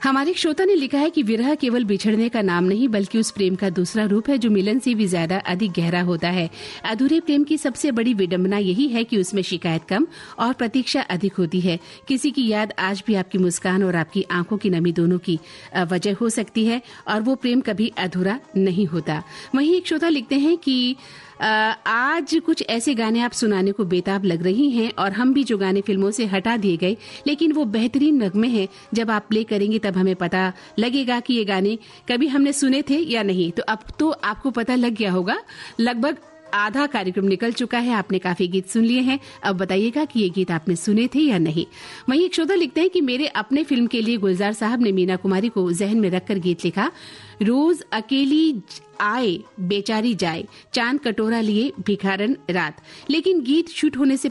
हमारे एक श्रोता ने लिखा है कि विरह केवल बिछड़ने का नाम नहीं बल्कि उस प्रेम का दूसरा रूप है जो मिलन से भी ज्यादा अधिक गहरा होता है। अधूरे प्रेम की सबसे बड़ी विडंबना यही है कि उसमें शिकायत कम और प्रतीक्षा अधिक होती है। किसी की याद आज भी आपकी मुस्कान और आपकी आंखों की नमी दोनों की वजह हो सकती है और वो प्रेम कभी अधूरा नहीं होता। वहीं एक श्रोता लिखते हैं कि आज कुछ ऐसे गाने आप सुनाने को बेताब लग रही हैं और हम भी जो गाने फिल्मों से हटा दिए गए लेकिन वो बेहतरीन नगमे हैं, जब आप प्ले करेंगे तब हमें पता लगेगा कि ये गाने कभी हमने सुने थे या नहीं। तो अब तो आपको पता लग गया होगा। लगभग आधा कार्यक्रम निकल चुका है, आपने काफी गीत सुन लिए हैं। अब बताइएगा कि ये गीत आपने सुने थे या नहीं। वहीं एक श्रोता लिखते हैं कि मेरे अपने फिल्म के लिए गुलजार साहब ने मीना कुमारी को जहन में रखकर गीत लिखा। रोज अकेली आए बेचारी जाए, चांद कटोरा लिए भिखारन रात। लेकिन गीत शूट होने से